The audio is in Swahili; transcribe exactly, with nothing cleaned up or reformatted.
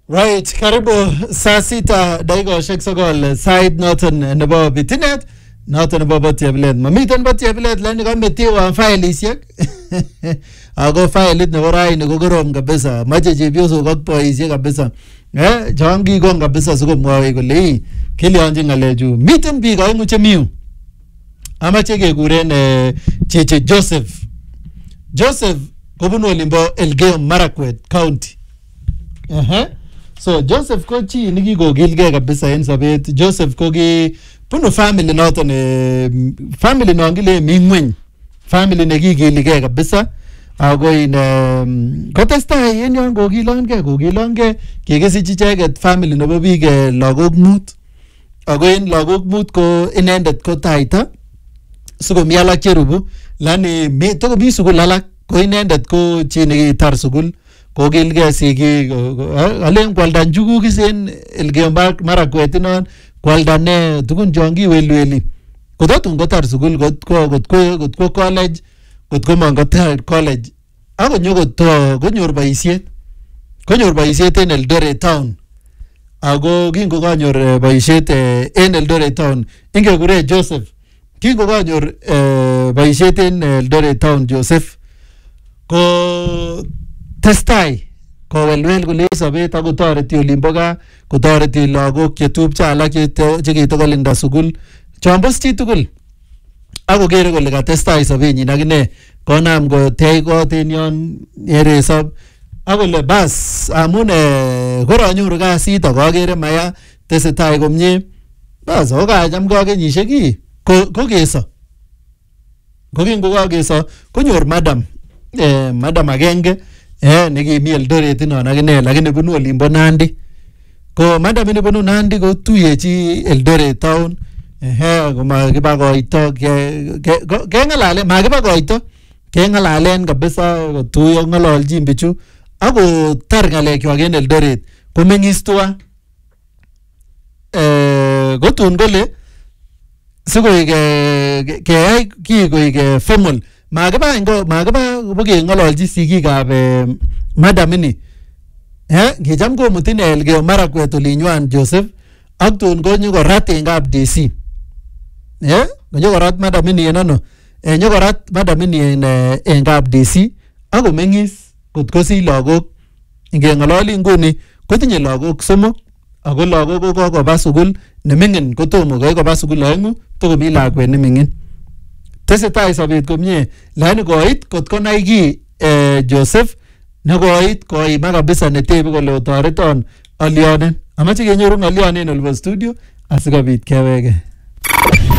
Right, karibu saa sita dakikoshek sokol sait noton nebo bitinet noton nebo Batiebilet. Mamiten Batiebilet lani kametiwa failishek. Ako failit nebo raini ko korom kabisa. Mache chepyosok ak boisiek kabisa. Eh, chon kikon kabisa sikomwoe kole kilionjin ngalechu. Miten biik oeng'u chemiu. Amache kekuren eh, Cheche Joseph. Joseph kobunu olimbo Elgeyo Marakwet County. Uh-huh. So Joseph ko chi nikikokilgei kabisa en sobet. Joseph ko ki bunu family noton eh, family nongile mi ngweny. Family nekikiligei kabisa. Ako in um, kotestai en yon kokilongei kokilongei kikisich icheket family nebo biik eh, lagok mut. Ako en lagok mut ko inendet ko taita. Sikomi alak cherubu lani mi toko mi sukul alak ko inendet ko chi nekitar sukul. Kokilgei sigik alen kwalda njuguk en Elgeyo Marakwet inon kwalda ne tugun chon kiwelweli kototun kotar sukul kotko kotko kotko college kotko mangotar college akonyo koto konyor boisiet konyor boisiet en Eldoret town ako kingo kanyor boisiet en Eldoret town ingekure Joseph kingo kanyor boisiet en Eldoret town Joseph ko testai kowelwel kole sobet ako toreti olimbo gaa kotoreti lagok chetupcho alak chekitokolinda sukul chombos chi tugul ako kere kole katestai sobenyin akine konam kotech kot en yon yeresob akole bas amun koronyoru kasit ak akere maya tesetai komie bas okacham ko kenyisiek ii ko keso kokingo kakeso konyor madam eh, madam agenge eh nekimi Eldoret inon akine lakini bunu olimbo Nandi ko madam ini bunu Nandi ko tuyechi Eldoret town eh komakiba koito kengalale makiba koito kengalalen kabisa kotuyo ngololjin bichu ako tar ngalekwak en Eldoret komengis tua eh gotun kole sikoik keyai ki koik formal makiba ingo makiba bokengololji sigikab eh, madam ini eh kicham komutin Elgeyo Marakwet olinywan Joseph ak tun konyo korat en kap D C eh konyo korat madam ini en ano eh nyo korat madam ini en en kap D C ako mengis kotkosich lagok ingengololi nguni kotinye lagok somok ako lagok ko kokoba sukul nemingin kotomo koba sukul aeng'u tokomi lakwet nemingin tesetai sobet komie lakini koit kotkonai ki eh, Joseph nekoit koima kabisa netebe kole otoreton alionen amache kenyoru ng'olion en olibo studio asikobit kewege.